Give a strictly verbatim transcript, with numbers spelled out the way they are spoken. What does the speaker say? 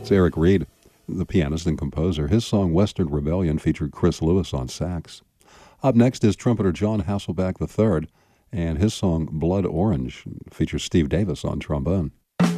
That's Eric Reed, the pianist and composer. His song Western Rebellion featured Chris Lewis on sax. Up next is trumpeter John Hasselback the third, and his song Blood Orange features Steve Davis on trombone.